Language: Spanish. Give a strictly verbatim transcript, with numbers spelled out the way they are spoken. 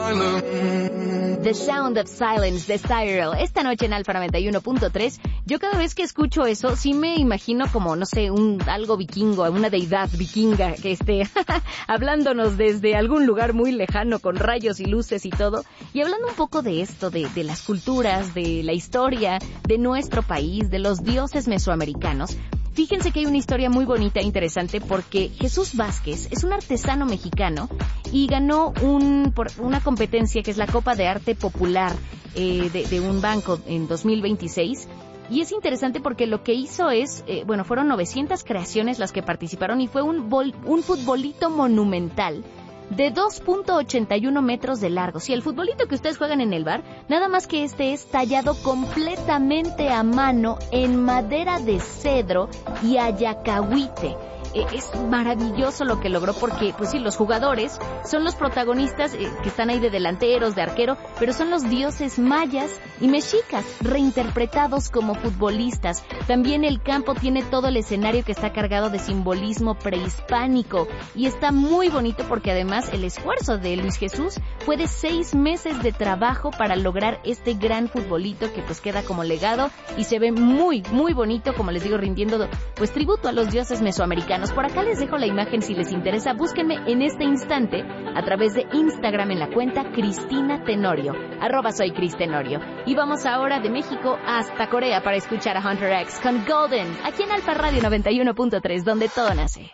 The Sound of Silence de Cyril, esta noche en Alfa noventa y uno punto tres. Yo cada vez que escucho eso, sí me imagino como, no sé, un algo vikingo, una deidad vikinga que esté hablándonos desde algún lugar muy lejano con rayos y luces y todo. Y hablando un poco de esto, de, de las culturas, de la historia, de nuestro país, de los dioses mesoamericanos. Fíjense que hay una historia muy bonita e interesante porque Jesús Vázquez es un artesano mexicano y ganó un, por una competencia que es la Copa de Arte Popular eh, de, de un banco en dos mil veintiséis. Y es interesante porque lo que hizo es, eh, bueno, fueron novecientas creaciones las que participaron y fue un, bol, un futbolito monumental de dos punto ochenta y uno metros de largo. Sí, el futbolito que ustedes juegan en el bar, nada más que este es tallado completamente a mano en madera de cedro y ayacahuite. Eh, es maravilloso lo que logró porque, pues sí, los jugadores son los protagonistas eh, que están ahí de delanteros, de arquero, pero son los dioses mayas y mexicas reinterpretados como futbolistas. También el campo tiene todo el escenario que está cargado de simbolismo prehispánico y está muy bonito porque además el esfuerzo de Luis Jesús fue de seis meses de trabajo para lograr este gran futbolito que pues queda como legado y se ve muy, muy bonito, como les digo, rindiendo pues tributo a los dioses mesoamericanos. Por acá les dejo la imagen si les interesa. Búsquenme en este instante a través de Instagram en la cuenta Cristina Tenorio, arroba soy Cris Tenorio. Y vamos ahora de México hasta Corea para escuchar a Hunter X con Golden, aquí en Alfa Radio noventa y uno punto tres, donde todo nace.